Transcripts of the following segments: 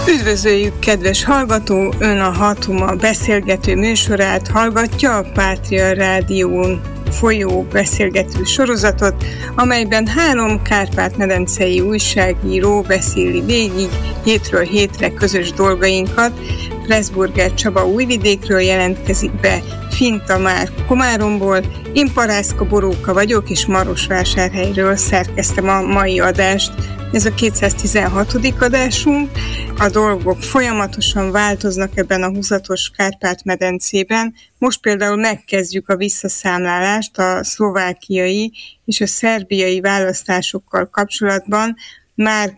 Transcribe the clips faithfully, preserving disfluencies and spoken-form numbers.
Üdvözöljük, kedves hallgató! Ön a Hatuma beszélgető műsorát hallgatja, a Pátria Rádión folyó beszélgető sorozatot, amelyben három kárpát-medencei újságíró beszéli végig hétről hétre közös dolgainkat. Pressburger Csaba Újvidékről jelentkezik be, Finta Márk Komáromból, én Parászka Boróka vagyok, és Marosvásárhelyről szerkeztem a mai adást. Ez a kétszáztizenhatodik adásunk. A dolgok folyamatosan változnak ebben a húzatos Kárpát-medencében. Most például megkezdjük a visszaszámlálást a szlovákiai és a szerbiai választásokkal kapcsolatban. Márk,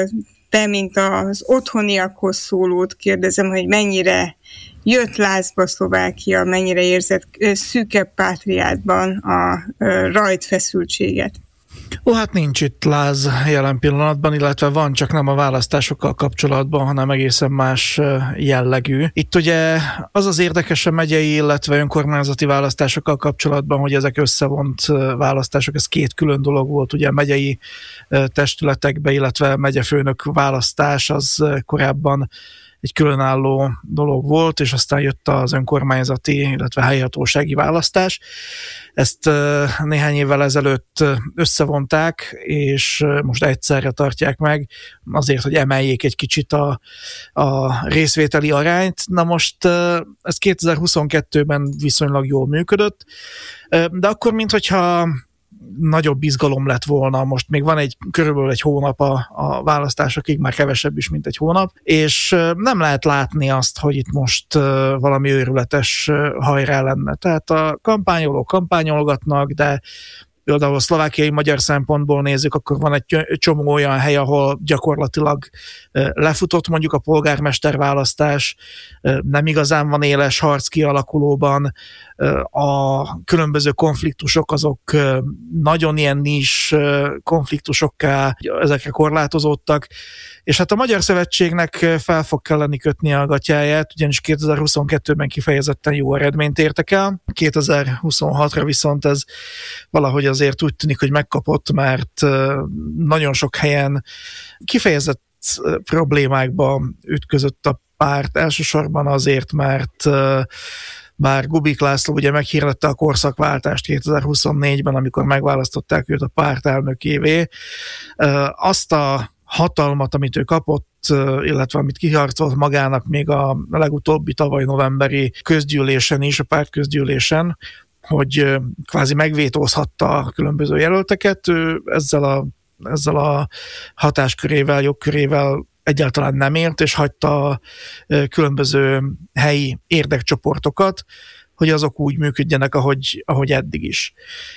te, mint az otthoniakhoz szólót kérdezem, hogy mennyire jött lázba Szlovákia, mennyire érzett szűkebb Pátriádban a rajtfeszültséget? Ó, hát nincs itt láz jelen pillanatban, illetve van, csak nem a választásokkal kapcsolatban, hanem egészen más jellegű. Itt ugye az az érdekes a megyei, illetve önkormányzati választásokkal kapcsolatban, hogy ezek összevont választások, ez két külön dolog volt, ugye a megyei testületekbe, illetve megyefőnök választás az korábban egy különálló dolog volt, és aztán jött az önkormányzati, illetve helyhatósági választás. Ezt néhány évvel ezelőtt összevonták, és most egyszerre tartják meg, azért, hogy emeljék egy kicsit a, a részvételi arányt. Na most ez kétezer-huszonkettőben viszonylag jól működött, de akkor, minthogyha nagyobb izgalom lett volna, most még van egy körülbelül egy hónap a, a választásokig, már kevesebb is, mint egy hónap, és nem lehet látni azt, hogy itt most valami őrületes hajrá lenne. Tehát a kampányolók kampányolgatnak, de például a szlovákiai magyar szempontból nézzük, akkor van egy csomó olyan hely, ahol gyakorlatilag lefutott mondjuk a polgármesterválasztás, nem igazán van éles harc kialakulóban, a különböző konfliktusok azok nagyon ilyen nis konfliktusokká ezekre korlátozódtak, és hát a Magyar Szövetségnek fel fog kelleni kötni a gatyáját, ugyanis kétezer-huszonkettőben kifejezetten jó eredményt értek el, kétezer-huszonhatra viszont ez valahogy azért úgy tűnik, hogy megkapott, mert nagyon sok helyen kifejezett problémákba ütközött a párt, elsősorban azért, mert bár Gubik László ugye meghirdette a korszakváltást kétezer-huszonnégyben, amikor megválasztották őt a pártelnökévé, azt a hatalmat, amit ő kapott, illetve amit kiharcolt magának még a legutóbbi tavaly novemberi közgyűlésen is, a párt közgyűlésen, hogy kvázi megvétózhatta a különböző jelölteket, ő ezzel a, ezzel a hatáskörével, jogkörével egyáltalán nem ért, és hagyta a különböző helyi érdekcsoportokat, hogy azok úgy működjenek, ahogy, ahogy eddig is.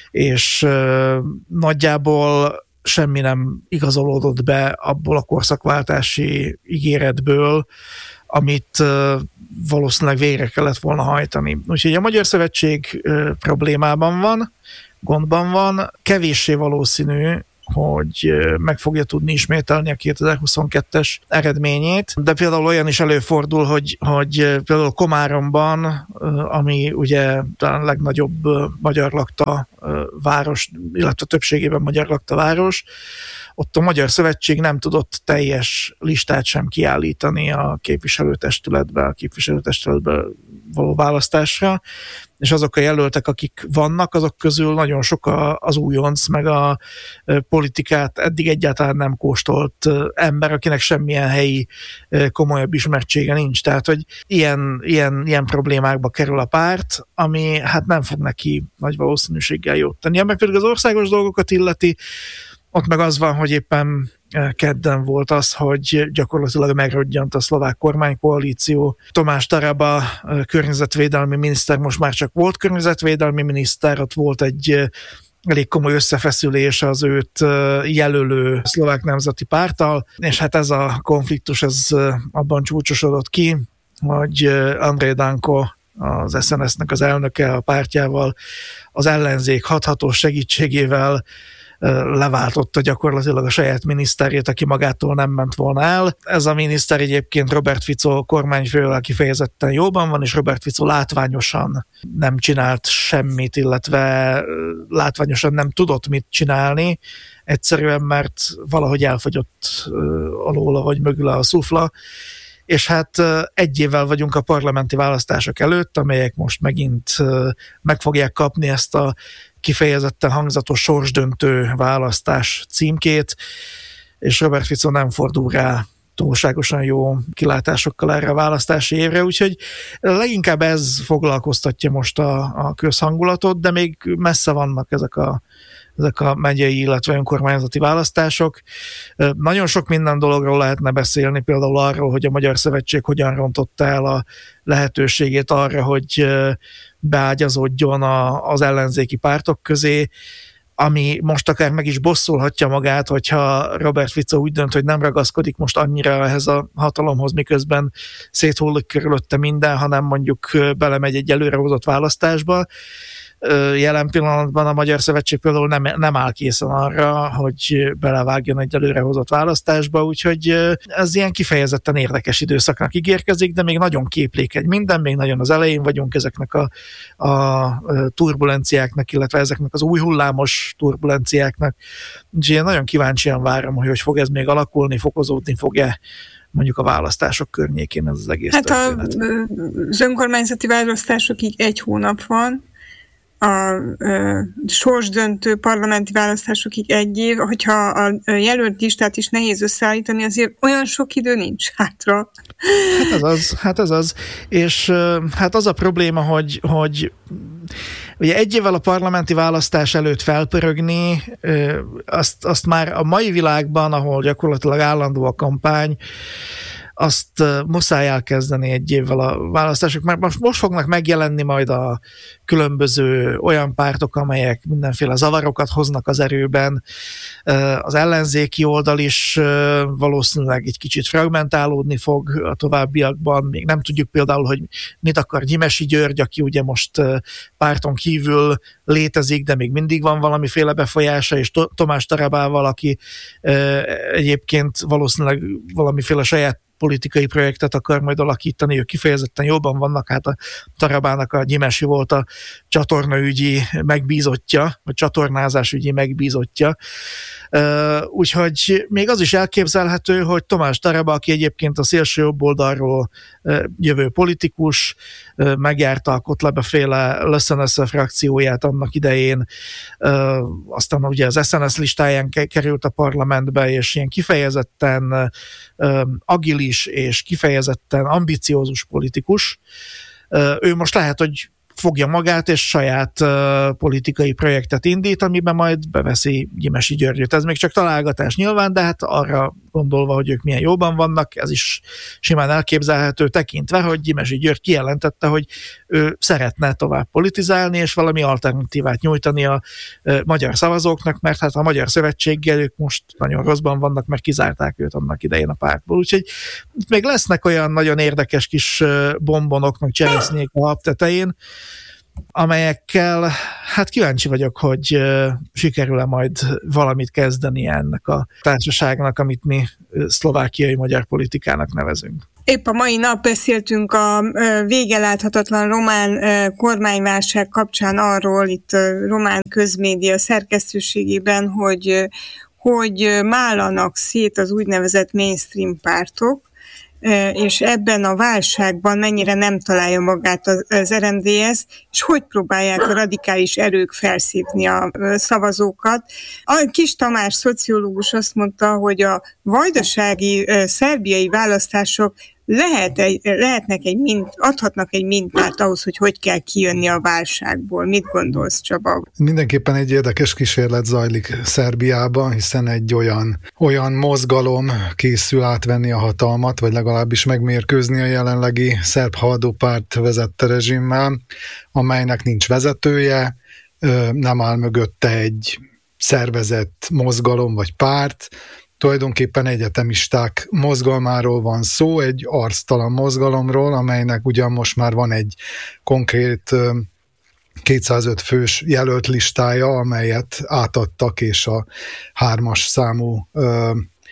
És uh, nagyjából semmi nem igazolódott be abból a korszakváltási ígéretből, amit uh, valószínűleg végre kellett volna hajtani. Úgyhogy a Magyar Szövetség uh, problémában van, gondban van, kevéssé valószínű, hogy meg fogja tudni ismételni a kétezer-huszonkettes eredményét, de például olyan is előfordul, hogy, hogy például Komáromban, ami ugye talán a legnagyobb magyar lakta város, illetve többségében magyar lakta város, ott a Magyar Szövetség nem tudott teljes listát sem kiállítani a képviselőtestületbe, a képviselőtestületbe való választásra, és azok a jelöltek, akik vannak, azok közül nagyon sok az újonc, meg a politikát eddig egyáltalán nem kóstolt ember, akinek semmilyen helyi komolyabb ismertsége nincs. Tehát, hogy ilyen, ilyen, ilyen problémákba kerül a párt, ami hát nem fog neki nagy valószínűséggel jót tenni. Meg pedig az országos dolgokat illeti, ott meg az van, hogy éppen kedden volt az, hogy gyakorlatilag megrodjant a szlovák kormánykoalíció. Tomás Taraba környezetvédelmi miniszter most már csak volt környezetvédelmi miniszter, ott volt egy elég komoly összefeszülés az őt jelölő szlovák nemzeti párttal, és hát ez a konfliktus ez abban csúcsosodott ki, hogy Andrej Danko, az es en es-nek az elnöke a pártjával, az ellenzék hathatós segítségével leváltotta gyakorlatilag a saját miniszterét, aki magától nem ment volna el. Ez a miniszter egyébként Robert Fico kormányfővel kifejezetten jóban van, és Robert Fico látványosan nem csinált semmit, illetve látványosan nem tudott mit csinálni, egyszerűen mert valahogy elfogyott alóla vagy mögül a szufla, és hát egy évvel vagyunk a parlamenti választások előtt, amelyek most megint meg fogják kapni ezt a kifejezetten hangzatos sorsdöntő választás címkét, és Robert Fico nem fordul rá túlságosan jó kilátásokkal erre a választási évre, úgyhogy leginkább ez foglalkoztatja most a, a közhangulatot, de még messze vannak ezek a, ezek a megyei, illetve önkormányzati választások. Nagyon sok minden dologról lehetne beszélni, például arról, hogy a Magyar Szövetség hogyan rontotta el a lehetőségét arra, hogy beágyazódjon a, az ellenzéki pártok közé, ami most akár meg is bosszulhatja magát, hogyha Robert Fico úgy dönt, hogy nem ragaszkodik most annyira ehhez a hatalomhoz, miközben széthullik körülötte minden, hanem mondjuk belemegy egy előrehozott választásba. Jelen pillanatban a Magyar Szövetség például nem, nem áll készen arra, hogy belevágjon egy előrehozott választásba, úgyhogy ez ilyen kifejezetten érdekes időszaknak ígérkezik, de még nagyon képlékeny minden, még nagyon az elején vagyunk ezeknek a, a turbulenciáknak, illetve ezeknek az új hullámos turbulenciáknak. Úgyhogy én nagyon kíváncsian várom, hogy hogy fog ez még alakulni, fokozódni fog-e mondjuk a választások környékén ez az egész hát történet. A, az önkormányzati választásokig egy hónap van, a ö, sorsdöntő parlamenti választásokig egy év, hogyha a jelölt listát is nehéz összeállítani, azért olyan sok idő nincs hátra. Hát ez az, hát ez az. És hát az a probléma, hogy, hogy ugye egy évvel a parlamenti választás előtt felpörögni, azt, azt már a mai világban, ahol gyakorlatilag állandó a kampány, azt muszáj elkezdeni egy évvel a választások, mert most, most fognak megjelenni majd a különböző olyan pártok, amelyek mindenféle zavarokat hoznak az erőben. Az ellenzéki oldal is valószínűleg egy kicsit fragmentálódni fog a továbbiakban. Még nem tudjuk például, hogy mit akar Gyimesi György, aki ugye most párton kívül létezik, de még mindig van valamiféle befolyása, és Tomás Tarabával, aki egyébként valószínűleg valamiféle saját politikai projektet akar majd alakítani, ők kifejezetten jobban vannak, hát a Tarabának a Gyimesi volt a csatornaügyi megbízottja, vagy csatornázásügyi megbízottja. Úgyhogy még az is elképzelhető, hogy Tomás Taraba, aki egyébként a szélső jobb oldalról jövő politikus, megjárta a Kotlebeféle es en es frakcióját annak idején, aztán ugye az es en es listáján került a parlamentbe, és ilyen kifejezetten agilis és kifejezetten ambiciózus politikus. Ő most lehet, hogy fogja magát, és saját uh, politikai projektet indít, amiben majd beveszi Gyimesi Györgyöt. Ez még csak találgatás nyilván, de hát arra gondolva, hogy ők milyen jóban vannak, ez is simán elképzelhető tekintve, hogy Gyimesi György kijelentette, hogy ő szeretne tovább politizálni, és valami alternatívát nyújtani a uh, magyar szavazóknak, mert hát a Magyar Szövetséggel ők most nagyon rosszban vannak, mert kizárták őt annak idején a pártból. Úgyhogy itt még lesznek olyan nagyon érdekes kis uh, bombonok, meg cseresznyék a hab tetején, amelyekkel hát kíváncsi vagyok, hogy uh, sikerül-e majd valamit kezdeni ennek a társaságnak, amit mi szlovákiai magyar politikának nevezünk. Épp a mai nap beszéltünk a vége láthatatlan román kormányválság kapcsán arról, itt a román közmédia szerkesztőségében, hogy, hogy málanak szét az úgynevezett mainstream pártok, és ebben a válságban mennyire nem találja magát az er em dé es, és hogy próbálják a radikális erők felszívni a szavazókat. A Kis Tamás szociológus azt mondta, hogy a vajdasági szerbiai választások lehet egy, lehetnek egy mint, adhatnak egy mintát ahhoz, hogy hogy kell kijönni a válságból. Mit gondolsz, Csaba? Mindenképpen egy érdekes kísérlet zajlik Szerbiában, hiszen egy olyan, olyan mozgalom készül átvenni a hatalmat, vagy legalábbis megmérkőzni a jelenlegi szerb haladópárt vezette rezsimmel, amelynek nincs vezetője, nem áll mögötte egy szervezett mozgalom vagy párt, tulajdonképpen egyetemisták mozgalmáról van szó, egy arctalan mozgalomról, amelynek ugyan most már van egy konkrét kétszázöt fős jelölt listája, amelyet átadtak, és a hármas számú ö,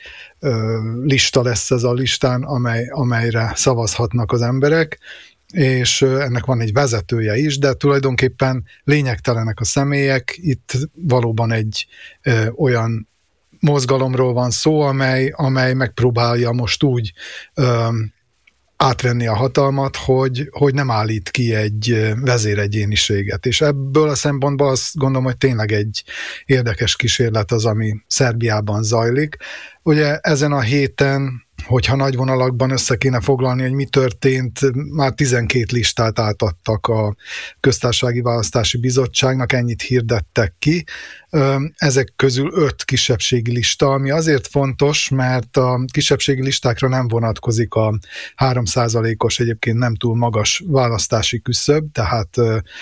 ö, lista lesz ez a listán, amely, amelyre szavazhatnak az emberek, és ennek van egy vezetője is, de tulajdonképpen lényegtelenek a személyek. Itt valóban egy ö, olyan mozgalomról van szó, amely, amely megpróbálja most úgy ö, átvenni a hatalmat, hogy, hogy nem állít ki egy vezéregyéniséget. És ebből a szempontból azt gondolom, hogy tényleg egy érdekes kísérlet az, ami Szerbiában zajlik. Ugye ezen a héten, hogyha nagy vonalakban össze kéne foglalni, hogy mi történt, már tizenkét listát átadtak a Köztársasági Választási Bizottságnak, ennyit hirdettek ki. Ezek közül öt kisebbségi lista, ami azért fontos, mert a kisebbségi listákra nem vonatkozik a három százalékos, egyébként nem túl magas választási küszöb, tehát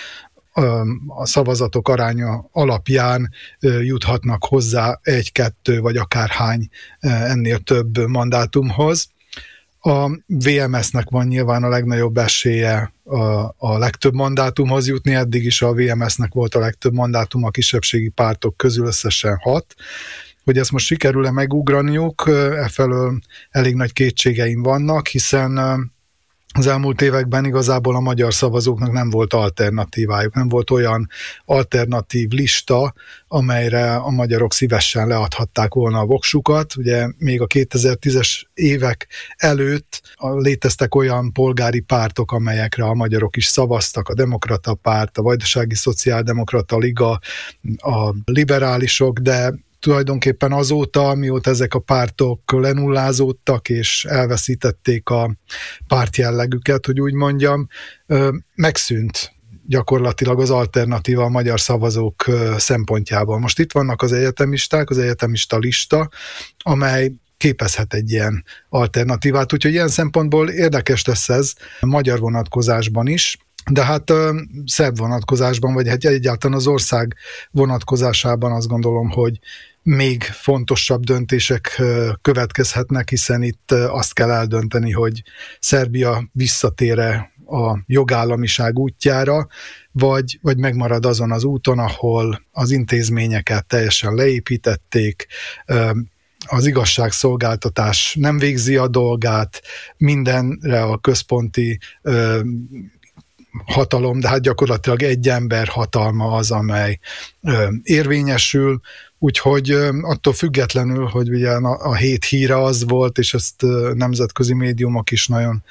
a szavazatok aránya alapján juthatnak hozzá egy-kettő vagy akárhány ennél több mandátumhoz. A vé em es-nek van nyilván a legnagyobb esélye a, a legtöbb mandátumhoz jutni, eddig is a vé em es-nek volt a legtöbb mandátum a kisebbségi pártok közül, összesen hat. Hogy ezt most sikerül-e megugraniuk, efelől elég nagy kétségeim vannak, hiszen az elmúlt években igazából a magyar szavazóknak nem volt alternatívájuk, nem volt olyan alternatív lista, amelyre a magyarok szívesen leadhatták volna a voksukat. Ugye még a kétezer-tízes évek előtt léteztek olyan polgári pártok, amelyekre a magyarok is szavaztak, a Demokrata Párt, a Vajdasági Szociáldemokrata Liga, a liberálisok, de tulajdonképpen azóta, mióta ezek a pártok lenullázódtak és elveszítették a pártjellegüket, hogy úgy mondjam, megszűnt gyakorlatilag az alternatíva a magyar szavazók szempontjából. Most itt vannak az egyetemisták, az egyetemista lista, amely képezhet egy ilyen alternatívát, úgyhogy ilyen szempontból érdekes lesz ez magyar vonatkozásban is, de hát szerb vonatkozásban, vagy hát egyáltalán az ország vonatkozásában azt gondolom, hogy még fontosabb döntések következhetnek, hiszen itt azt kell eldönteni, hogy Szerbia visszatér-e a jogállamiság útjára, vagy, vagy megmarad azon az úton, ahol az intézményeket teljesen leépítették, az igazságszolgáltatás nem végzi a dolgát, mindenre a központi hatalom, de hát gyakorlatilag egy ember hatalma az, amely érvényesül, úgyhogy attól függetlenül, hogy ugye a hét híre az volt, és ezt nemzetközi médiumok is nagyon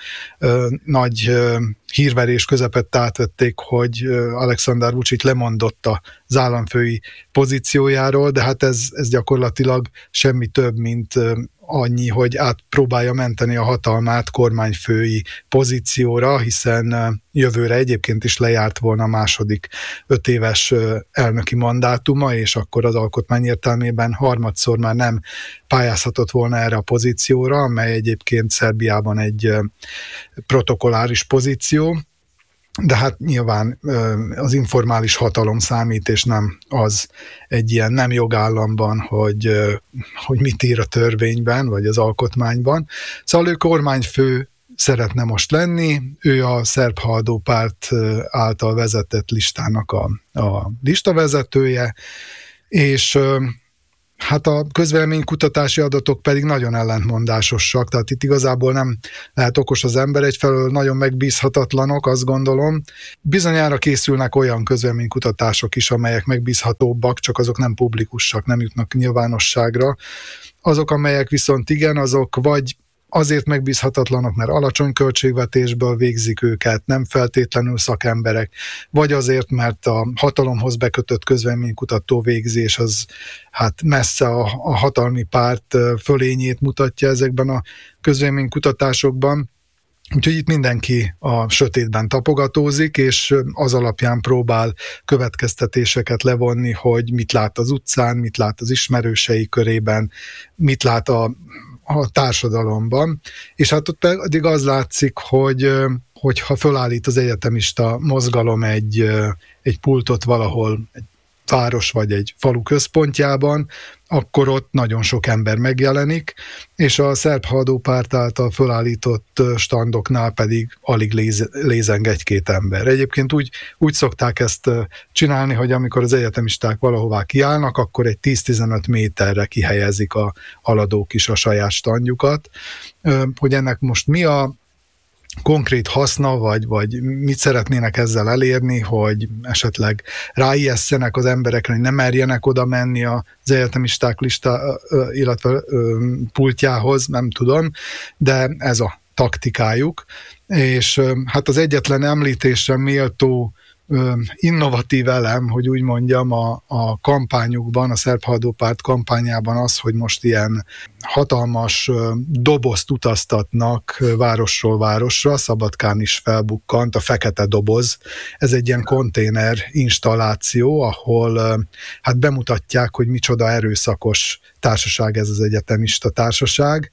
nagy hírverés közepette átvették, hogy Aleksandar Vučić lemondott az államfői pozíciójáról, de hát ez, ez gyakorlatilag semmi több, mint annyi, hogy átpróbálja menteni a hatalmát kormányfői pozícióra, hiszen jövőre egyébként is lejárt volna a második öt éves elnöki mandátuma, és akkor az alkotmány értelmében harmadszor már nem pályázhatott volna erre a pozícióra, amely egyébként Szerbiában egy protokolláris pozíció, de hát nyilván az informális hatalom számít, és nem az egy ilyen nem jogállamban, hogy, hogy mit ír a törvényben, vagy az alkotmányban. Szóval ő kormányfő szeretne most lenni, ő a Szerb Haladó Párt által vezetett listának a, a listavezetője, és hát a közvéleménykutatási adatok pedig nagyon ellentmondásosak, tehát itt igazából nem lehet okos az ember, egyfelől nagyon megbízhatatlanok, azt gondolom. Bizonyára készülnek olyan közvéleménykutatások is, amelyek megbízhatóbbak, csak azok nem publikusak, nem jutnak nyilvánosságra. Azok, amelyek viszont igen, azok vagy azért megbízhatatlanok, mert alacsony költségvetésből végzik őket, nem feltétlenül szakemberek, vagy azért, mert a hatalomhoz bekötött közvéleménykutató végzés az hát messze a, a hatalmi párt fölényét mutatja ezekben a közvéleménykutatásokban. Úgyhogy itt mindenki a sötétben tapogatózik, és az alapján próbál következtetéseket levonni, hogy mit lát az utcán, mit lát az ismerősei körében, mit lát a a társadalomban, és hát ott pedig az látszik, hogy hogyha fölállít az egyetemista mozgalom egy, egy pultot valahol, egy város vagy egy falu központjában, akkor ott nagyon sok ember megjelenik, és a Szerb Haladó Párt által fölállított standoknál pedig alig léz, lézeng egy-két ember. Egyébként úgy, úgy szokták ezt csinálni, hogy amikor az egyetemisták valahová kiállnak, akkor egy tíz-tizenöt méterre kihelyezik a haladók is a saját standjukat. Hogy ennek most mi a konkrét haszna, vagy, vagy mit szeretnének ezzel elérni, hogy esetleg ráijesszenek az emberekre, hogy ne merjenek oda menni az egyetemisták lista, illetve pultjához, nem tudom, de ez a taktikájuk, és hát az egyetlen említésre méltó innovatív elem, hogy úgy mondjam, a, a kampányukban, a szerb haladó párt kampányában az, hogy most ilyen hatalmas dobozt utaztatnak városról városra, Szabadkán is felbukkant a fekete doboz. Ez egy ilyen konténer installáció, ahol hát bemutatják, hogy micsoda erőszakos társaság ez az egyetemista társaság,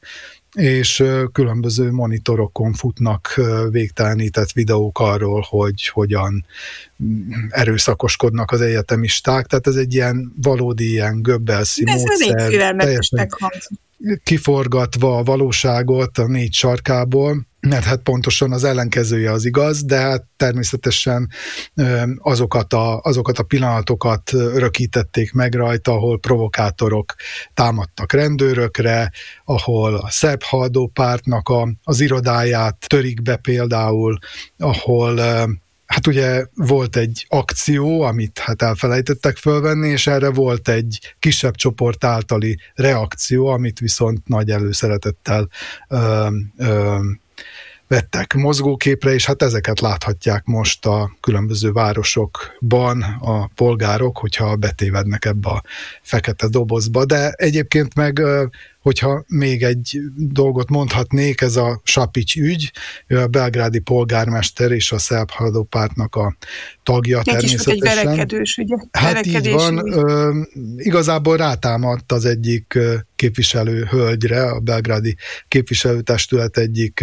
és különböző monitorokon futnak végtelenített videók arról, hogy hogyan erőszakoskodnak az egyetemisták, tehát ez egy ilyen valódi ilyen Goebbelsi módszer, teljesen kiforgatva a valóságot a négy sarkából, mert hát pontosan az ellenkezője az igaz, de hát természetesen azokat a, azokat a pillanatokat rökítették meg rajta, ahol provokátorok támadtak rendőrökre, ahol a szerb haladó pártnak a, az irodáját törik be például, ahol hát ugye volt egy akció, amit hát elfelejtettek fölvenni, és erre volt egy kisebb csoport általi reakció, amit viszont nagy előszeretettel ö, ö, vettek mozgóképre, és hát ezeket láthatják most a különböző városokban a polgárok, hogyha betévednek ebbe a fekete dobozba. De egyébként meg, hogyha még egy dolgot mondhatnék, ez a Sapics ügy, ő a belgrádi polgármester és a szerb haladó pártnak a tagja Neki természetesen. Is egy verekedős, ugye? Hát így van, ö, igazából rátámadt az egyik képviselő hölgyre, a belgrádi képviselőtestület egyik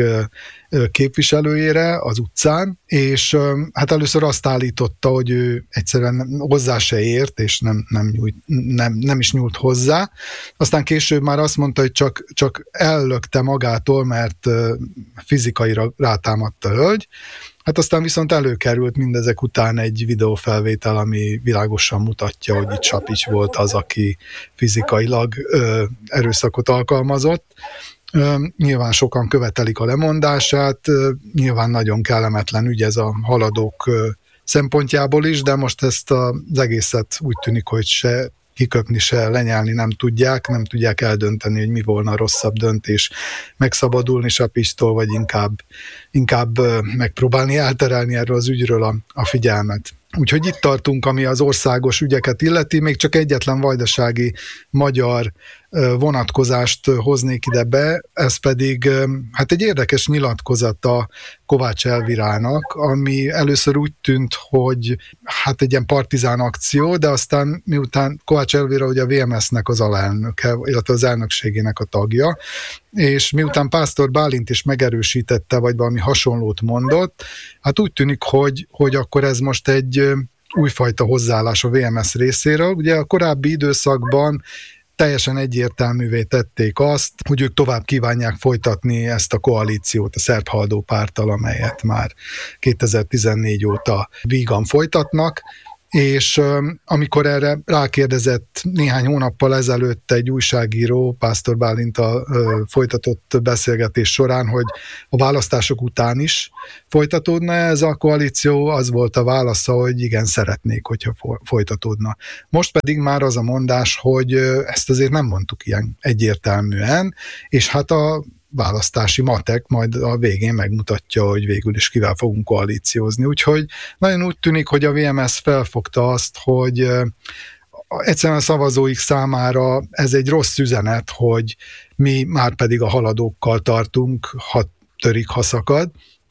képviselőjére az utcán, és hát először azt állította, hogy ő egyszerűen hozzá se ért, és nem, nem, nyújt, nem, nem is nyúlt hozzá. Aztán később már azt mondta, hogy csak, csak ellökte magától, mert fizikaira rátámadt a hölgy. Hát aztán viszont előkerült mindezek után egy videófelvétel, ami világosan mutatja, hogy itt Sapics volt az, aki fizikailag ö, erőszakot alkalmazott. Ö, nyilván sokan követelik a lemondását, ö, nyilván nagyon kellemetlen ügy ez a haladók ö, szempontjából is, de most ezt az egészet úgy tűnik, hogy se kiköpni, se lenyelni nem tudják, nem tudják eldönteni, hogy mi volna a rosszabb döntés, megszabadulni Sapicstól, vagy inkább, inkább megpróbálni elterelni erről az ügyről a, a figyelmet. Úgyhogy itt tartunk, ami az országos ügyeket illeti, még csak egyetlen vajdasági magyar vonatkozást hoznék ide be, ez pedig hát egy érdekes nyilatkozata Kovács Elvirának, ami először úgy tűnt, hogy hát egy ilyen partizán akció, de aztán miután Kovács Elvira ugye a vé em es-nek az alelnöke, illetve az elnökségének a tagja, és miután Pásztor Bálint is megerősítette, vagy valami hasonlót mondott, hát úgy tűnik, hogy, hogy akkor ez most egy újfajta hozzáállás a vé em es részéről. Ugye a korábbi időszakban teljesen egyértelművé tették azt, hogy ők tovább kívánják folytatni ezt a koalíciót a szerb haladó párttal, amelyet már kétezer-tizennégy óta vígan folytatnak, és amikor erre rákérdezett néhány hónappal ezelőtt egy újságíró Pásztor Bálintal folytatott beszélgetés során, hogy a választások után is folytatódna ez a koalíció, az volt a válasza, hogy igen, szeretnék, hogyha folytatódna. Most pedig már az a mondás, hogy ezt azért nem mondtuk ilyen egyértelműen, és hát a választási matek majd a végén megmutatja, hogy végül is kivel fogunk koalíciózni. Úgyhogy nagyon úgy tűnik, hogy a vé em es felfogta azt, hogy egyszerűen a szavazóik számára ez egy rossz üzenet, hogy mi már pedig a haladókkal tartunk, ha törik, ha szakad,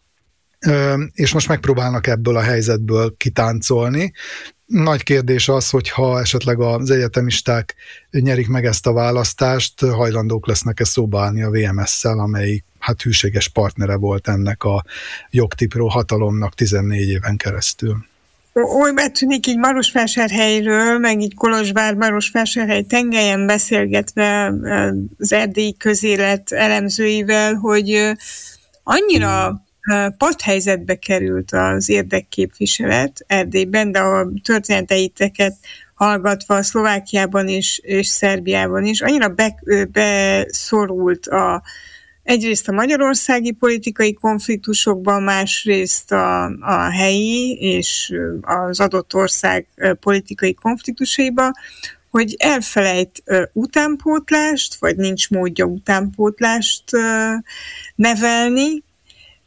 és most megpróbálnak ebből a helyzetből kitáncolni. Nagy kérdés az, hogy ha esetleg az egyetemisták nyerik meg ezt a választást, hajlandók lesznek-e szóba állni a vé em es-szel, amelyik hát hűséges partnere volt ennek a jogtipró hatalomnak tizennégy éven keresztül. Oly tűnik így Marosvásárhelyről, meg így Kolozsvár, Marosvásárhely tengelyen beszélgetve az erdélyi közélet elemzőivel, hogy annyira padhelyzetbe került az érdekképviselet Erdélyben, de a történeteiteket hallgatva Szlovákiában is, és Szerbiában is, annyira be, beszorult a, egyrészt a magyarországi politikai konfliktusokban, másrészt a, a helyi és az adott ország politikai konfliktusaiba, hogy elfelejt uh, utánpótlást, vagy nincs módja utánpótlást uh, nevelni,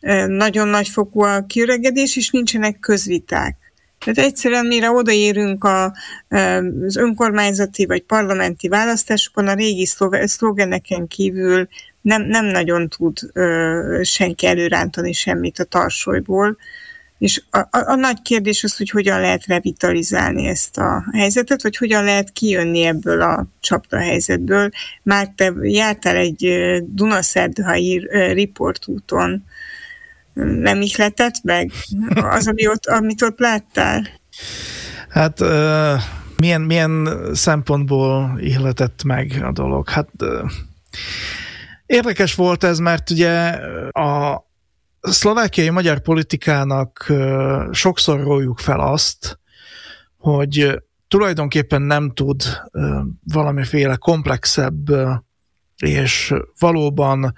nagyon nagyfokú a kiöregedés, és nincsenek közviták. Tehát egyszerűen mire odaérünk a, az önkormányzati vagy parlamenti választásokon, a régi szlogeneken kívül nem, nem nagyon tud ö, senki előrántani semmit a tarsolyból. És a, a, a nagy kérdés az, hogy hogyan lehet revitalizálni ezt a helyzetet, vagy hogyan lehet kijönni ebből a csapdahelyzetből. Már te jártál egy Dunaszerdahelyi riportúton, nem ihletett meg az, ami ott, amit ott láttál? Hát uh, milyen, milyen szempontból ihletett meg a dolog? Hát uh, érdekes volt ez, mert ugye a szlovákiai magyar politikának uh, sokszor róljuk fel azt, hogy uh, tulajdonképpen nem tud uh, valamiféle komplexebb uh, és valóban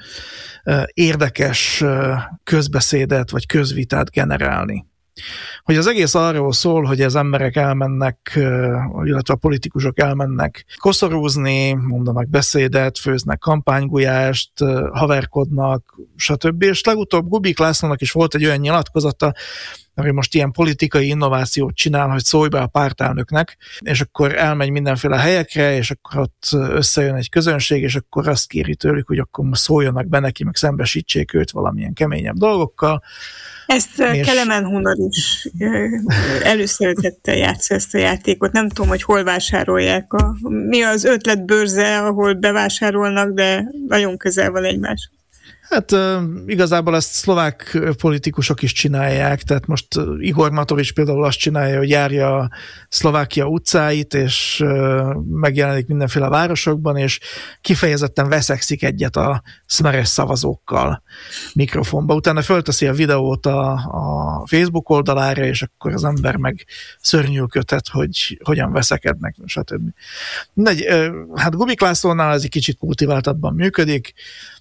érdekes közbeszédet vagy közvitát generálni. Hogy az egész arról szól, hogy az emberek elmennek, illetve a politikusok elmennek koszorúzni, mondanak beszédet, főznek kampánygulyást, haverkodnak, stb. És legutóbb Gubik Lászlónak is volt egy olyan nyilatkozata, hogy most ilyen politikai innovációt csinál, hogy szólj be a pártelnöknek, és akkor elmegy mindenféle helyekre, és akkor ott összejön egy közönség, és akkor azt kéri tőlük, hogy akkor most szóljanak be neki, meg szembesítsék őt valamilyen keményebb dolgokkal. Ezt és... Kelemen Hunor is előszeretettel játsza ezt a játékot. Nem tudom, hogy hol vásárolják. A, mi az ötletbörze, ahol bevásárolnak, de nagyon közel van egymás. Hát igazából ezt szlovák politikusok is csinálják, tehát most Igor Matovics például azt csinálja, hogy járja a Szlovákia utcáit, és megjelenik mindenféle városokban, és kifejezetten veszekszik egyet a szmeres szavazókkal mikrofonba. Utána fölteszi a videót a, a Facebook oldalára, és akkor az ember meg szörnyűl kötet, hogy hogyan veszekednek, stb. Negy, hát Gubik Lászlónál ez egy kicsit kultiváltabban működik,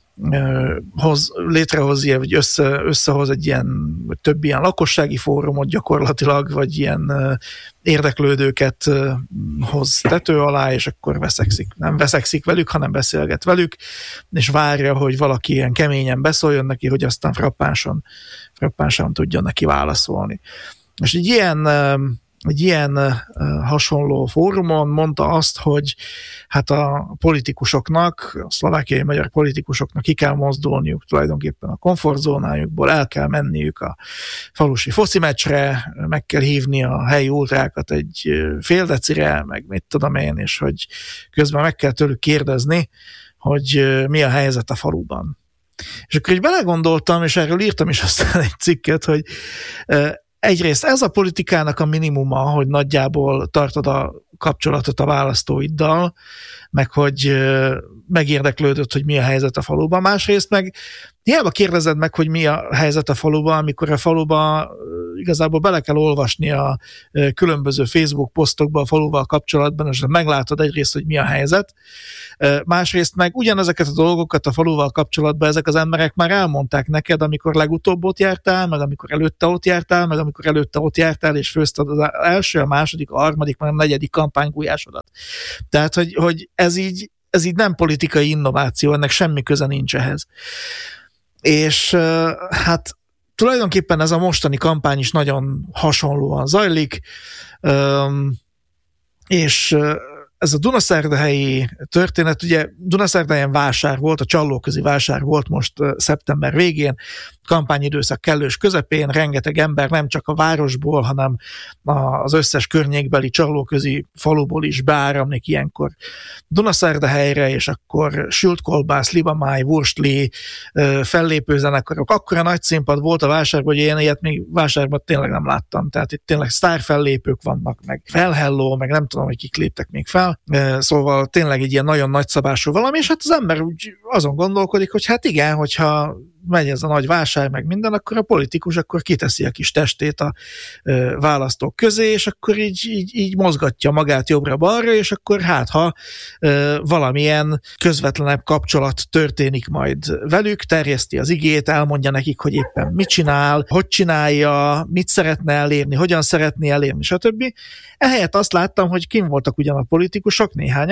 hoz, létrehozja, vagy össze, összehoz egy ilyen, vagy több ilyen lakossági fórumot gyakorlatilag, vagy ilyen érdeklődőket hoz tető alá, és akkor veszekszik. Nem veszekszik velük, hanem beszélget velük, és várja, hogy valaki ilyen keményen beszóljon neki, hogy aztán frappánsan, frappánsan tudjon neki válaszolni. És egy ilyen egy ilyen uh, hasonló fórumon mondta azt, hogy hát a politikusoknak, a szlovákiai magyar politikusoknak ki kell mozdulniuk tulajdonképpen a komfortzónájukból, el kell menniük a falusi foci meccsre, meg kell hívni a helyi ultrákat egy fél decire, meg mit tudom én, és hogy közben meg kell tőlük kérdezni, hogy mi a helyzet a faluban. És akkor így belegondoltam, és erről írtam is aztán egy cikket, hogy uh, egyrészt ez a politikának a minimuma, hogy nagyjából tartod a kapcsolatot a választóiddal, meg hogy megérdeklődött, hogy mi a helyzet a faluban. Másrészt meg hiába kérdezed meg, hogy mi a helyzet a faluban, amikor a faluban igazából bele kell olvasni a különböző Facebook posztokba a faluval kapcsolatban, és meglátod egyrészt, hogy mi a helyzet. Másrészt meg ugyanezeket a dolgokat a faluval kapcsolatban ezek az emberek már elmondták neked, amikor legutóbb ott jártál, meg amikor előtte ott jártál, meg amikor előtte ott jártál, és főzted az első, a második, a harmadik, meg a negyedik kampánygulyásodat. Tehát, hogy, hogy ez így ez így nem politikai innováció, ennek semmi köze nincs ehhez. És hát tulajdonképpen ez a mostani kampány is nagyon hasonlóan zajlik, és ez a Dunaszerdahelyi történet, ugye Dunaszerdahelyen vásár volt, a Csallóközi vásár volt most szeptember végén, kampányidőszak kellős közepén, rengeteg ember nem csak a városból, hanem az összes környékbeli Csallóközi faluból is beáramlik ilyenkor Dunaszerdahelyre, és akkor sült kolbász, libamáj, wurstli, fellépőzenekarok. Akkora nagy színpad volt a vásárban, hogy én ilyet még vásárban tényleg nem láttam. Tehát itt tényleg sztár fellépők vannak, meg felhelló, meg nem tudom, hogy kik léptek még fel. Szóval tényleg egy ilyen nagyon nagyszabású valami, és hát az ember úgy azon gondolkodik, hogy hát igen, hogyha megy ez a nagy vásár, meg minden, akkor a politikus akkor kiteszi a kis testét a ö, választók közé, és akkor így, így, így mozgatja magát jobbra-balra, és akkor hát, ha ö, valamilyen közvetlenebb kapcsolat történik majd velük, terjeszti az igét, elmondja nekik, hogy éppen mit csinál, hogy csinálja, mit szeretne elérni, hogyan szeretné elérni, stb. Ehelyett azt láttam, hogy kim voltak ugyan a politikusok, néhányan,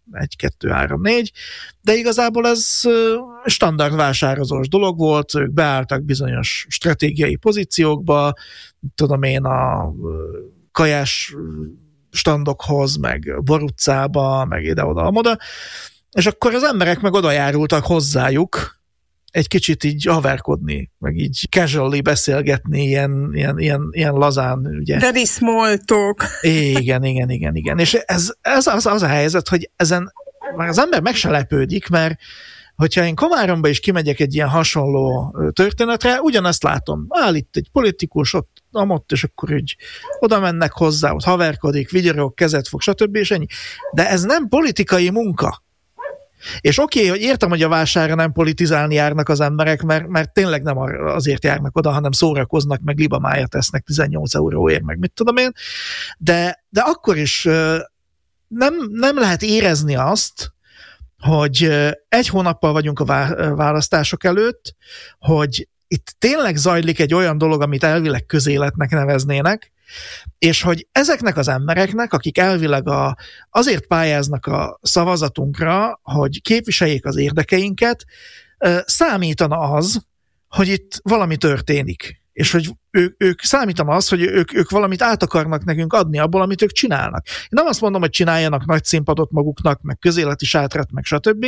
egy, kettő, három, négy, de igazából ez standard vásározós dolog volt, ők beálltak bizonyos stratégiai pozíciókba, tudom én a kajás standokhoz, meg Borucába, meg ide-oda-amoda, és akkor az emberek meg oda járultak hozzájuk, egy kicsit így haverkodni, meg így casually beszélgetni, ilyen, ilyen, ilyen, ilyen lazán, ugye. Very small talk. Igen, igen, igen, igen. És ez, ez az, az a helyzet, hogy ezen már az ember meg se lepődik, mert hogyha én Komáromba is kimegyek egy ilyen hasonló történetre, ugyanezt látom. Áll itt egy politikus, ott, amott, és akkor úgy oda mennek hozzá, ott haverkodik, vigyorog, kezet fog, stb. És ennyi. De ez nem politikai munka. És oké, okay, hogy értem, hogy a vásárra nem politizálni járnak az emberek, mert, mert tényleg nem azért járnak oda, hanem szórakoznak, meg libamájat tesznek tizennyolc euróért, meg mit tudom én, de, de akkor is nem, nem lehet érezni azt, hogy egy hónappal vagyunk a választások előtt, hogy itt tényleg zajlik egy olyan dolog, amit elvileg közéletnek neveznének, és hogy ezeknek az embereknek, akik elvileg a, azért pályáznak a szavazatunkra, hogy képviseljék az érdekeinket, számítana az, hogy itt valami történik. És hogy ő, ők számítana az, hogy ők, ők valamit át akarnak nekünk adni abból, amit ők csinálnak. Én nem azt mondom, hogy csináljanak nagy színpadot maguknak, meg közéleti sátrat, meg stb.,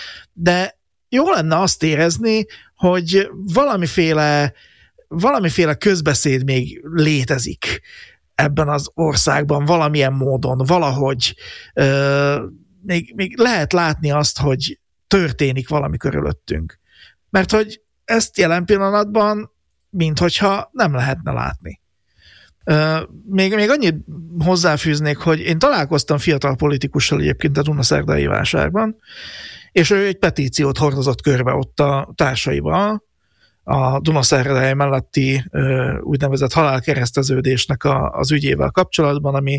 de jó lenne azt érezni, hogy valamiféle valamiféle közbeszéd még létezik ebben az országban, valamilyen módon, valahogy euh, még, még lehet látni azt, hogy történik valami körülöttünk. Mert hogy ezt jelen pillanatban minthogyha nem lehetne látni. Euh, még, még annyit hozzáfűznék, hogy én találkoztam fiatal politikussal egyébként a Dunaszerdai vásárban, és ő egy petíciót hordozott körbe ott a társaival, a Dunaszerdai melletti ö, úgynevezett halálkereszteződésnek a, az ügyével kapcsolatban, ami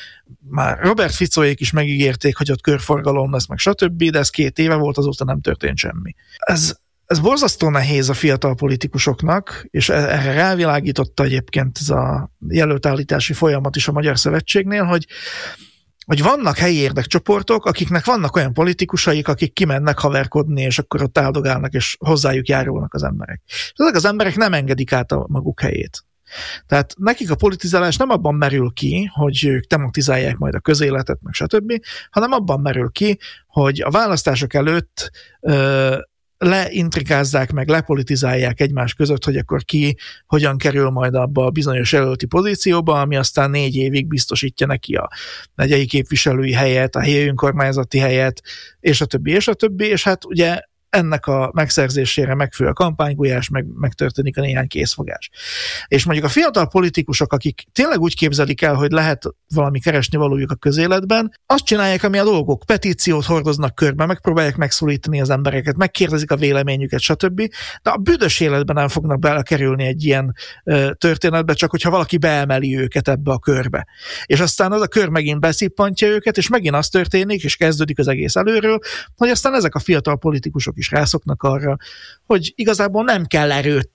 már Robert Ficóék is megígérték, hogy ott körforgalom lesz, meg stb., de ez két éve volt, azóta nem történt semmi. Ez, ez borzasztó nehéz a fiatal politikusoknak, és erre rávilágította egyébként ez a jelöltállítási folyamat is a Magyar Szövetségnél, hogy hogy vannak helyi érdekcsoportok, akiknek vannak olyan politikusaik, akik kimennek haverkodni, és akkor ott áldogálnak, és hozzájuk járulnak az emberek. És ezek az emberek nem engedik át a maguk helyét. Tehát nekik a politizálás nem abban merül ki, hogy ők tematizálják majd a közéletet, meg stb., hanem abban merül ki, hogy a választások előtt ö, leintrikázzák meg, lepolitizálják egymás között, hogy akkor ki hogyan kerül majd abba a bizonyos jelölti pozícióba, ami aztán négy évig biztosítja neki a megyei képviselői helyet, a helyi önkormányzati helyet, és a többi, és a többi, és hát ugye ennek a megszerzésére megfő a kampánygulyás, meg megtörténik a néhány készfogás. És mondjuk a fiatal politikusok, akik tényleg úgy képzelik el, hogy lehet valami keresni valójuk a közéletben, azt csinálják, ami a dolgok. Petíciót hordoznak körbe, megpróbálják megszólítani az embereket, megkérdezik a véleményüket, stb. De a büdös életben nem fognak belekerülni egy ilyen ö, történetbe, csak hogyha valaki beemeli őket ebbe a körbe. És aztán az a kör megint beszippantja őket, és megint az történik, és kezdődik az egész előről, hogy aztán ezek a fiatal politikusok is rászoknak arra, hogy igazából nem kell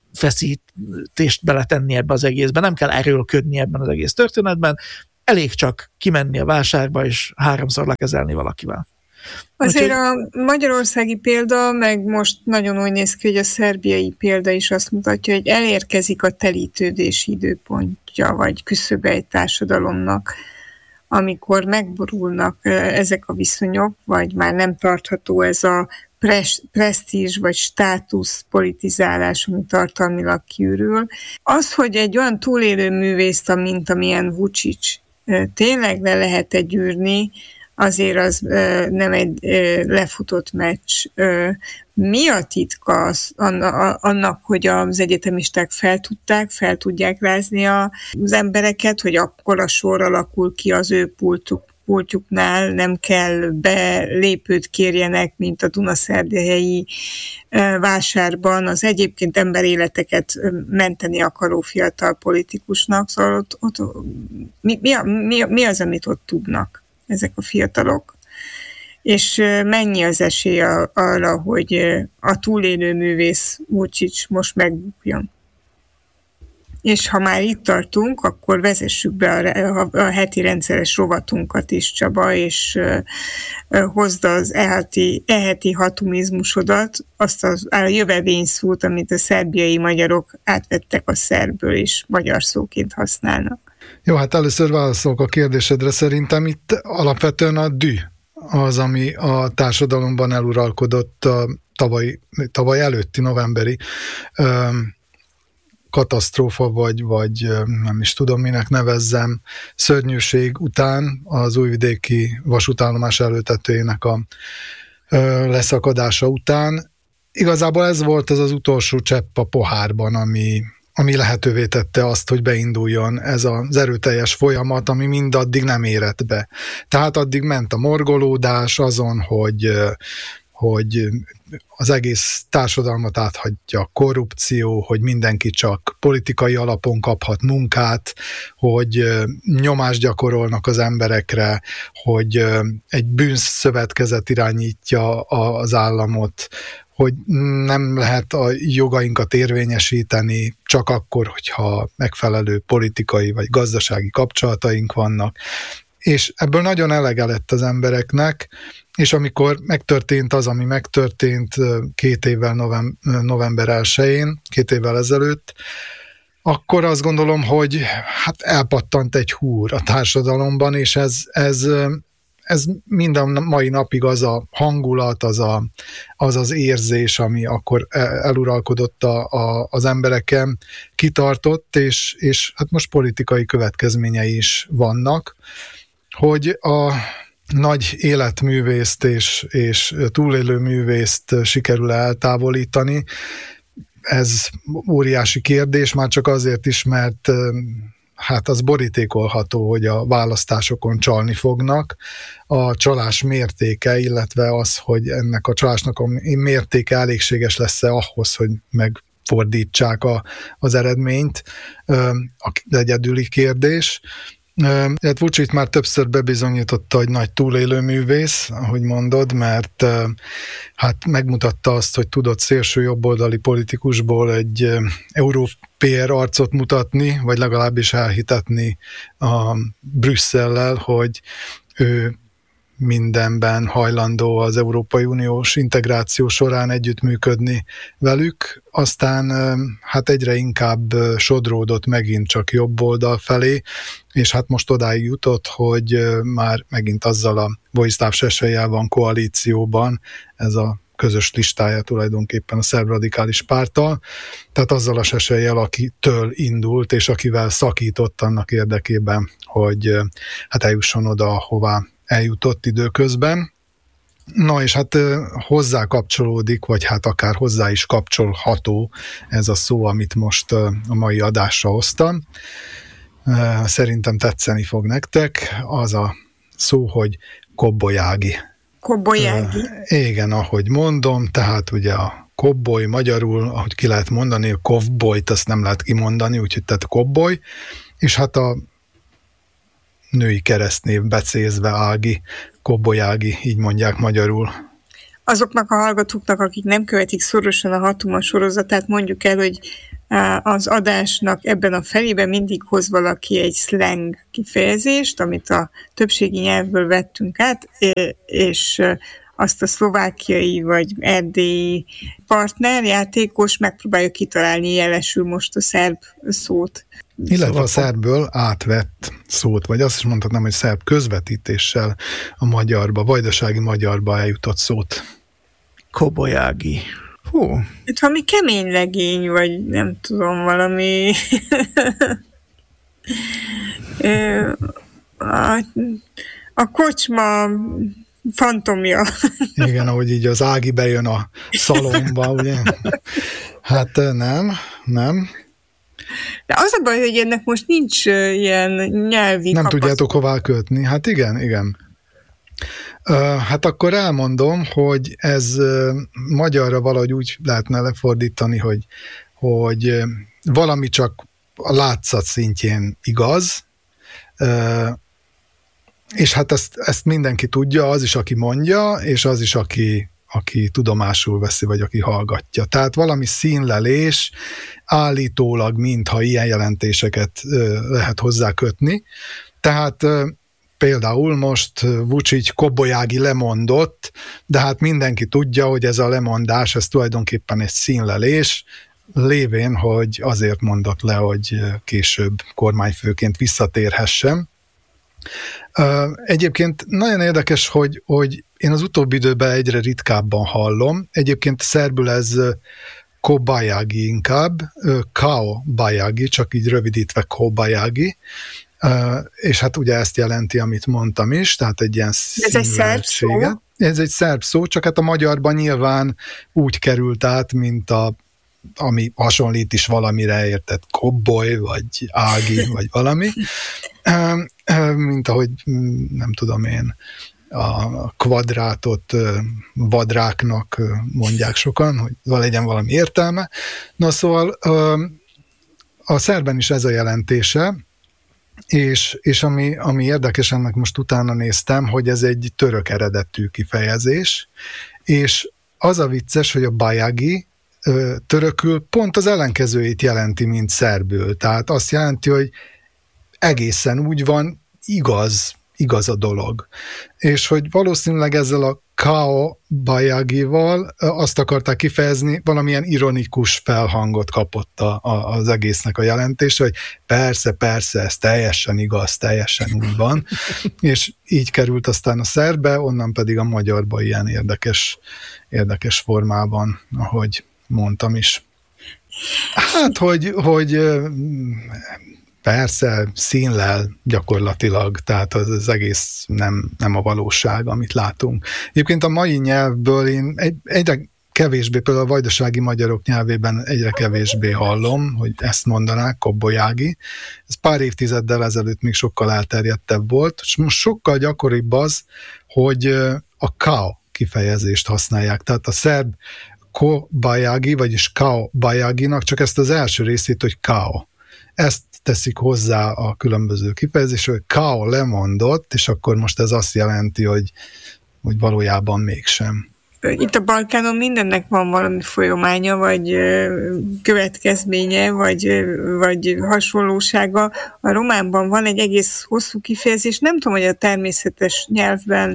erőfeszítést beletenni ebbe az egészbe, nem kell erőlködni ebben az egész történetben, elég csak kimenni a vásárba és háromszor lekezelni valakivel. Azért a magyarországi példa, meg most nagyon úgy néz ki, hogy a szerbiai példa is azt mutatja, hogy elérkezik a telítődési időpontja, vagy küszöbe egy társadalomnak, amikor megborulnak ezek a viszonyok, vagy már nem tartható ez a presztízs vagy státusz politizálás, ami tartalmilag kiürül. Az, hogy egy olyan túlélő művészt, mint amilyen Vučić, tényleg le lehet gyűrni, azért az nem egy lefutott meccs. Mi a titka az, annak, hogy az egyetemisták fel tudták, fel tudják rázni az embereket, hogy akkor a sor alakul ki az ő pultuk, pultjuknál, nem kell belépőt kérjenek, mint a Dunaszerdahelyi vásárban, az egyébként emberéleteket menteni akaró fiatal politikusnak. Szóval ott, ott, mi, mi, mi, mi az, amit ott tudnak ezek a fiatalok? És mennyi az esély arra, hogy a túlélő művész Vučić most megbukjon? És ha már itt tartunk, akkor vezessük be a, a, a heti rendszeres rovatunkat is, Csaba, és uh, hozd az eheti, eheti hatumizmusodat, azt a, a jövevény szót, amit a szerbiai magyarok átvettek a szerbből, és magyar szóként használnak. Jó, hát először válaszolok a kérdésedre. Szerintem itt alapvetően a dű az, ami a társadalomban eluralkodott a tavaly, tavaly előtti novemberi um, katasztrófa, vagy, vagy nem is tudom, minek nevezzem, szörnyűség után az újvidéki vasútállomás előtetőjének a ö, leszakadása után. Igazából ez volt az az utolsó csepp a pohárban, ami, ami lehetővé tette azt, hogy beinduljon ez az erőteljes folyamat, ami mindaddig nem érett be. Tehát addig ment a morgolódás azon, hogy hogy az egész társadalmat áthagyja a korrupció, hogy mindenki csak politikai alapon kaphat munkát, hogy nyomást gyakorolnak az emberekre, hogy egy bűnszövetkezet irányítja az államot, hogy nem lehet a jogainkat érvényesíteni csak akkor, hogyha megfelelő politikai vagy gazdasági kapcsolataink vannak. És ebből nagyon elege lett az embereknek, és amikor megtörtént az, ami megtörtént két évvel november elsején, két évvel ezelőtt, akkor azt gondolom, hogy hát elpattant egy húr a társadalomban, és ez, ez, ez mind a mai napig az a hangulat, az, a, az az érzés, ami akkor eluralkodott a, a, az embereken, kitartott, és, és hát most politikai következményei is vannak, hogy a nagy életművészt és, és túlélő művészt sikerül eltávolítani. Ez óriási kérdés, már csak azért is, mert hát az borítékolható, hogy a választásokon csalni fognak. A csalás mértéke, illetve az, hogy ennek a csalásnak a mértéke elégséges lesz-e ahhoz, hogy megfordítsák a, az eredményt, az egyedüli kérdés. Hát Vučić már többször bebizonyította, hogy nagy túlélő művész, ahogy mondod, mert hát megmutatta azt, hogy tudott szélső jobboldali politikusból egy európér arcot mutatni, vagy legalábbis elhitetni a Brüsszellel, hogy ő mindenben hajlandó az Európai Uniós integráció során együttműködni velük, aztán hát egyre inkább sodródott megint csak jobb oldal felé, és hát most odáig jutott, hogy már megint azzal a Vojislav Šešeljel van koalícióban, ez a közös listája tulajdonképpen a szerb radikális párttal, tehát azzal a Šešeljel, akitől indult, és akivel szakított annak érdekében, hogy hát eljusson oda, hová eljutott időközben. Na és hát hozzá kapcsolódik, vagy hát akár hozzá is kapcsolható ez a szó, amit most a mai adásra hoztam. Szerintem tetszeni fog nektek. Az a szó, hogy kobbolyági. Kobbolyági. Igen, ahogy mondom, tehát ugye a kobboly magyarul, ahogy ki lehet mondani, a kovbolyt azt nem lehet kimondani, úgyhogy tehát kobboly, és hát a női keresztnév becézve Ági, Kobboly Ági, így mondják magyarul. Azoknak a hallgatóknak, akik nem követik szorosan a Hatuma sorozatát, mondjuk el, hogy az adásnak ebben a felében mindig hoz valaki egy slang kifejezést, amit a többségi nyelvből vettünk át, és azt a szlovákiai vagy erdélyi partner, játékos megpróbálja kitalálni, jelesül most a szerb szót. Illetve a szerbből átvett szót, vagy azt is mondhatnám, hogy szerb közvetítéssel a magyarba, vajdasági magyarba eljutott szót. Kobbolyági. Hú. Itt valami kemény legény, vagy nem tudom, valami... a, a kocsma fantomja. Igen, ahogy így az Ági bejön a szalomba, ugye? Hát nem, nem. De az a baj, hogy ennek most nincs ilyen nyelvi Nem kapasz... tudjátok hová kötni. Hát igen, igen. Hát akkor elmondom, hogy ez magyarra valahogy úgy lehetne lefordítani, hogy, hogy valami csak a látszat szintjén igaz, és hát ezt, ezt mindenki tudja, az is, aki mondja, és az is, aki, aki tudomásul veszi, vagy aki hallgatja. Tehát valami színlelés, állítólag, mintha ilyen jelentéseket lehet hozzá kötni. Tehát például most Vučić Kobojagi lemondott, de hát mindenki tudja, hogy ez a lemondás, ez tulajdonképpen egy színlelés, lévén, hogy azért mondott le, hogy később kormányfőként visszatérhessen. Egyébként nagyon érdekes, hogy, hogy én az utóbbi időben egyre ritkábban hallom. Egyébként szerbül ez Kobajagi inkább, Kao Bajagi, csak így rövidítve Kobajagi, és hát ugye ezt jelenti, amit mondtam is, tehát egy ilyen ez egy szerb szó? Ez egy szerb szó, csak hát a magyarban nyilván úgy került át, mint a ami hasonlít is valamire, érted, kobboly, vagy ági, vagy valami, mint ahogy nem tudom én, a kvadrátot vadráknak mondják sokan, hogy legyen valami értelme. Na szóval a szerben is ez a jelentése, és, és ami, ami érdekes, ennek most utána néztem, hogy ez egy török eredetű kifejezés, és az a vicces, hogy a bajagi törökül pont az ellenkezőjét jelenti, mint szerbül. Tehát azt jelenti, hogy egészen úgy van, igaz, igaz a dolog. És hogy valószínűleg ezzel a Kao Bajagival azt akarták kifejezni, valamilyen ironikus felhangot kapott a, a, az egésznek a jelentése, hogy persze, persze, ez teljesen igaz, teljesen úgy van. És így került aztán a szerbbe, onnan pedig a magyarba ilyen érdekes, érdekes formában, ahogy mondtam is. Hát, hogy, hogy persze színlel gyakorlatilag, tehát az, az egész nem, nem a valóság, amit látunk. Egyébként a mai nyelvből én egy, egyre kevésbé, például a vajdasági magyarok nyelvében egyre kevésbé hallom, hogy ezt mondanák, Kobojagi. Ez pár évtizeddel ezelőtt még sokkal elterjedtebb volt, és most sokkal gyakoribb az, hogy a kao kifejezést használják. Tehát a szerb Kobajagi, vagyis Kao Bajaginak csak ezt az első részét, hogy Kao. Ezt teszik hozzá a különböző kifejezésre, hogy Kao lemondott, és akkor most ez azt jelenti, hogy, hogy valójában mégsem. Itt a Balkánon mindennek van valami folyamánya, vagy következménye, vagy, vagy hasonlósága. A románban van egy egész hosszú kifejezés, nem tudom, hogy a természetes nyelvben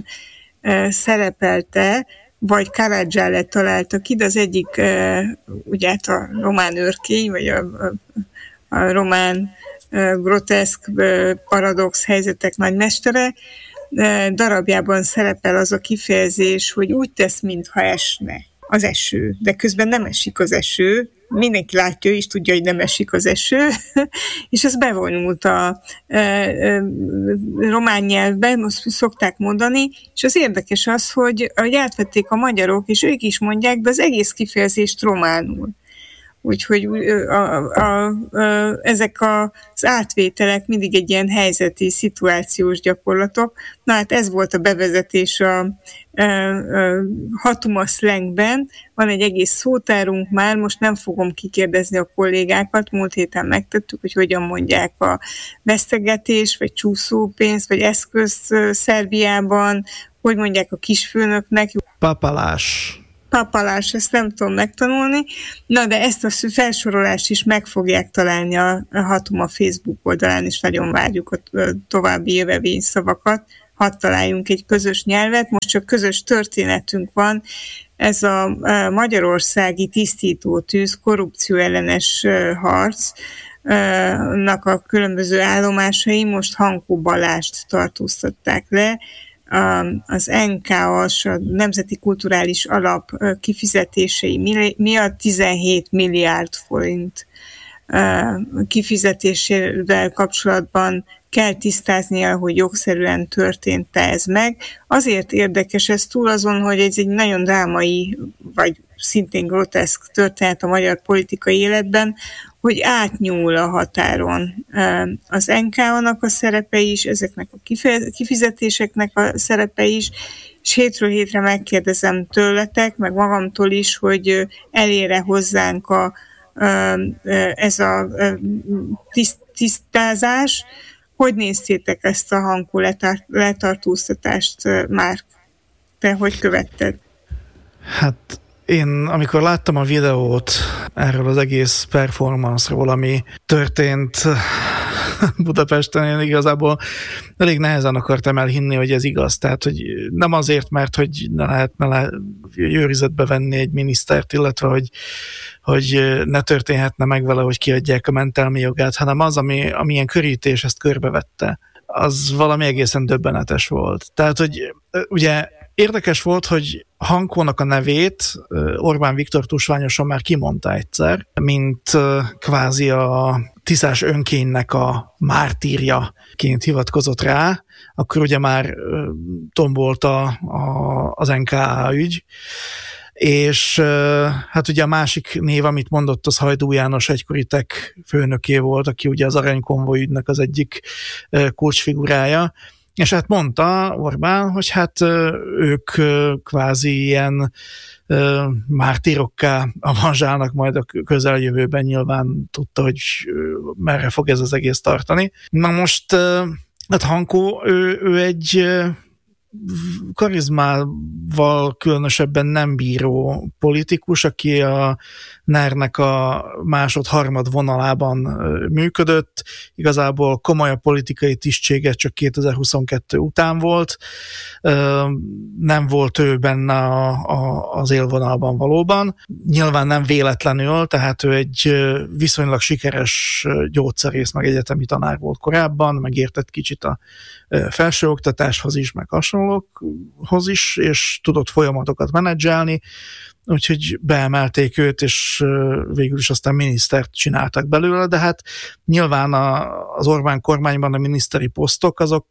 szerepelte, vagy Karadzsállet találta ki, de az egyik, ugye hát a román őrkény, vagy a, a, a román groteszk paradox helyzetek nagymestere, darabjában szerepel az a kifejezés, hogy úgy tesz, mintha esne az eső, de közben nem esik az eső, mindenki látja, és tudja, hogy nem esik az eső, és ez bevonult a e, e, román nyelvben, most szokták mondani, és az érdekes az, hogy, hogy átvették a magyarok, és ők is mondják, de az egész kifejezést románul. Úgyhogy a, a, a, ezek az átvételek mindig egy ilyen helyzeti, szituációs gyakorlatok. Na hát ez volt a bevezetés a, a, a hatuma szlengben. Van egy egész szótárunk már, most nem fogom kikérdezni a kollégákat, múlt héten megtettük, hogy hogyan mondják a vesztegetés, vagy csúszópénz, vagy eszköz Szerbiában, hogy mondják a kisfőnöknek. Papalás. Papalás, ezt nem tudom megtanulni. Na, de ezt a felsorolást is meg fogják találni a Hatuma Facebook oldalán, és nagyon várjuk a további jövevény szavakat. Hadd találjunk egy közös nyelvet. Most csak közös történetünk van. Ez a magyarországi tisztítótűz, korrupció ellenes harcnak a különböző állomásai most Hankó Balást tartóztatták le. Az en ká á-s, a Nemzeti Kulturális Alap kifizetései miatt tizenhét milliárd forint kifizetésével kapcsolatban kell tisztáznia, hogy jogszerűen történt ez meg. Azért érdekes ez túl azon, hogy ez egy nagyon drámai, vagy szintén groteszk történet a magyar politikai életben, hogy átnyúl a határon az en ká á-nak a szerepe is, ezeknek a kifizetéseknek a szerepe is, és hétről hétre megkérdezem tőletek, meg magamtól is, hogy elére hozzánk a, ez a tisztázás. Hogy néztétek ezt a Hankó letar- letartóztatást, Márk? Te hogy követted? Hát én, amikor láttam a videót erről az egész performance-ról, ami történt Budapesten, én igazából elég nehezen akartam elhinni, hogy ez igaz. Tehát, hogy nem azért, mert hogy ne lehetne le őrizetbe venni egy minisztert, illetve, hogy, hogy ne történhetne meg vele, hogy kiadják a mentelmi jogát, hanem az, ami, amilyen körítés ezt körbevette, az valami egészen döbbenetes volt. Tehát, hogy ugye érdekes volt, hogy Hankónak a nevét Orbán Viktor tusványosan már kimondta egyszer, mint kvázi a tiszás önkénynek a mártírjaként hivatkozott rá, akkor ugye már tombolt a, a, az en ká á ügy, és hát ugye a másik név, amit mondott, az Hajdú János egykori tech főnöké volt, aki ugye az aranykonvoj ügynek az egyik kulcsfigurája, és hát mondta Orbán, hogy hát ők kvázi ilyen mártírokká avanzsálnak majd a közeljövőben, nyilván tudta, hogy merre fog ez az egész tartani. Na most, hát Hankó, ő, ő egy karizmával különösebben nem bíró politikus, aki a NER-nek a másod-harmad vonalában működött. Igazából komolyabb politikai tisztsége csak kétezer-huszonkettő után volt. Nem volt ő benne a, a, az élvonalban valóban. Nyilván nem véletlenül, tehát ő egy viszonylag sikeres gyógyszerész, meg egyetemi tanár volt korábban, megértett kicsit a felsőoktatáshoz is, meg hasonlókhoz is, és tudott folyamatokat menedzselni, úgyhogy beemelték őt, és végül is aztán minisztert csináltak belőle, de hát nyilván a, az Orbán kormányban a miniszteri posztok, azok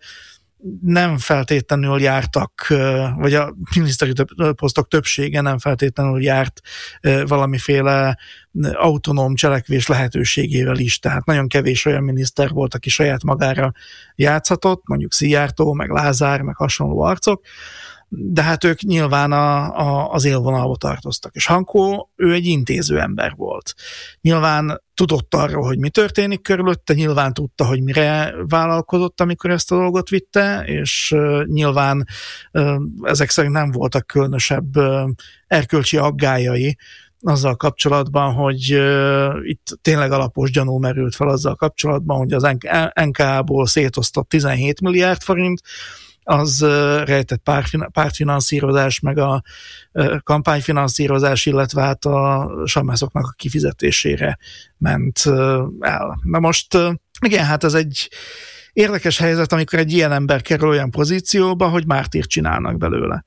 nem feltétlenül jártak, vagy a miniszteri posztok többsége nem feltétlenül járt valamiféle autonóm cselekvés lehetőségével is. Tehát nagyon kevés olyan miniszter volt, aki saját magára játszhatott, mondjuk Szijjártó, meg Lázár, meg hasonló arcok, de hát ők nyilván a, a, az élvonalba tartoztak. És Hankó, ő egy intéző ember volt. Nyilván tudott arról, hogy mi történik körülötte, nyilván tudta, hogy mire vállalkozott, amikor ezt a dolgot vitte, és uh, nyilván uh, ezek szerint nem voltak különösebb uh, erkölcsi aggályai azzal kapcsolatban, hogy uh, itt tényleg alapos gyanú merült fel azzal kapcsolatban, hogy az en ká á-ból szétosztott tizenhét milliárd forint, az rejtett pártfinanszírozás, meg a kampányfinanszírozás, illetve hát a samászoknak a kifizetésére ment el. Na most, igen, hát ez egy érdekes helyzet, amikor egy ilyen ember kerül olyan pozícióba, hogy mártírt csinálnak belőle.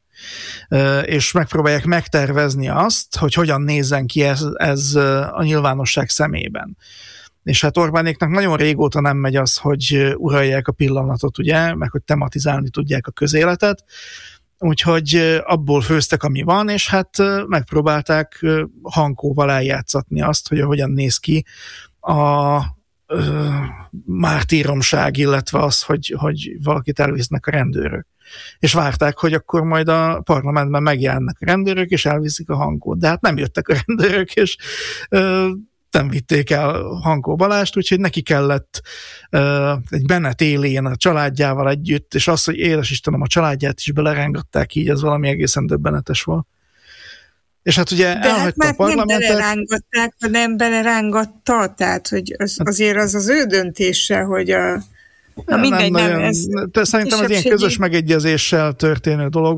És megpróbálják megtervezni azt, hogy hogyan nézzen ki ez, ez a nyilvánosság szemében. És hát Orbánéknak nagyon régóta nem megy az, hogy uralják a pillanatot, ugye, meg hogy tematizálni tudják a közéletet, úgyhogy abból főztek, ami van, és hát megpróbálták Hankóval eljátszatni azt, hogy hogyan néz ki a ö, mártíromság, illetve az, hogy, hogy valakit elvisznek a rendőrök. És várták, hogy akkor majd a parlamentben megjelennek a rendőrök, és elviszik a Hankót. De hát nem jöttek a rendőrök, és ö, nem vitték el Hankó Balást, úgyhogy neki kellett uh, egy menet élén a családjával együtt, és az, hogy édes Istenem, a családját is belerángatták így, ez valami egészen döbbenetes volt. És hát ugye de elhagyta hát a parlamentet. nem belerángatták, hanem belerángatta, tehát hogy az, azért az az ő döntése, hogy a, a mindegy, nem, nem ez... Szerintem ez ilyen közös megegyezéssel történő dolog